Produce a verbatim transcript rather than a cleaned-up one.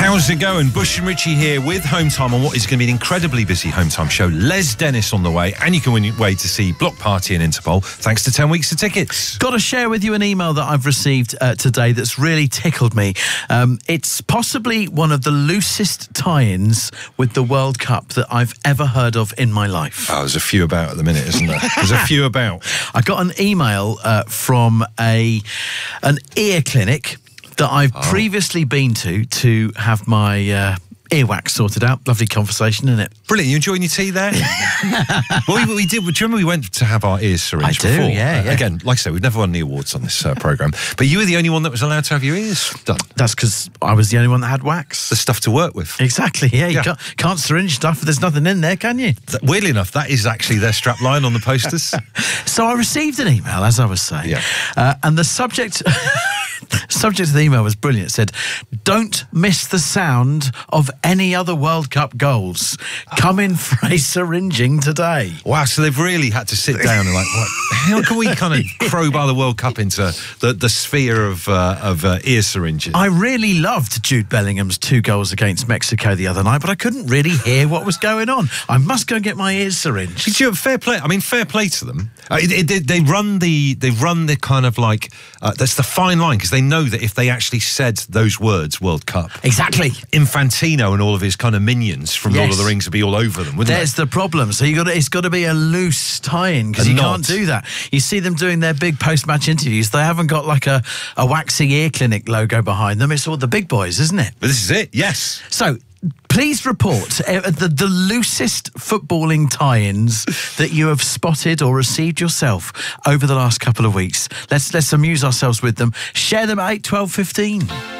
How's it going? Bush and Richie here with Home Time on what is going to be an incredibly busy Home Time show. Les Dennis on the way, and you can win your way to see Block Party and Interpol thanks to ten weeks of tickets. Got to share with you an email that I've received uh, today that's really tickled me. Um, it's possibly one of the loosest tie-ins with the World Cup that I've ever heard of in my life. Oh, there's a few about at the minute, isn't there? There's a few about. I got an email uh, from a an ear clinic that I've oh. previously been to to have my uh, earwax sorted out. Lovely conversation, isn't it? Brilliant. You enjoying your tea there? Well, we, we did. Do you remember we went to have our ears syringed I do, before? yeah, Uh, yeah. Again, like I said, we've never won the awards on this uh, programme, but you were the only one that was allowed to have your ears done. That's because I was the only one that had wax. The stuff to work with. Exactly, yeah. You Yeah. Can't, can't syringe stuff if there's nothing in there, can you? Th- Weirdly enough, that is actually their strap line on the posters. So I received an email, as I was saying, Yeah. uh, and the subject... subject of the email was brilliant. It said, "Don't miss the sound of any other World Cup goals. Come in for a syringing today." Wow, so they've really had to sit down and like, what, how can we kind of crowbar the World Cup into the, the sphere of, uh, of uh, ear syringing? I really loved Jude Bellingham's two goals against Mexico the other night, but I couldn't really hear what was going on. I must go and get my ears syringed. Did you, fair play. I mean, fair play to them. Uh, it, it, they run the they run the kind of like uh, that's the fine line, because they know that if they actually said those words, World Cup, Exactly. Infantino and all of his kind of minions from Yes. Lord of the Rings would be all over them, wouldn't There's the problem. So you got to, it's got to be a loose tie-in, because A you knot. can't do that. You see them doing their big post-match interviews. They haven't got like a, a waxy ear clinic logo behind them. It's all the big boys, isn't it? But this is it. Yes. So please report uh, the, the loosest footballing tie-ins that you have spotted or received yourself over the last couple of weeks. Let's let's amuse ourselves with them. Share them at eight, twelve, fifteen.